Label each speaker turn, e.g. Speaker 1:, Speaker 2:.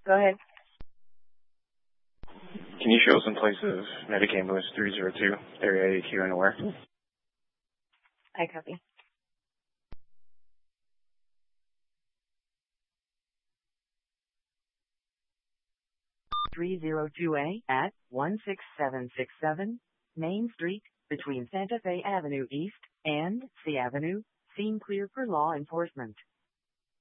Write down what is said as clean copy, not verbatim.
Speaker 1: Go ahead.
Speaker 2: Can you show some place of Medic Ambulance 302, area AQ and where?
Speaker 1: I copy. 302A at 16767 Main Street between Santa Fe Avenue East and C Avenue. Scene clear for law enforcement.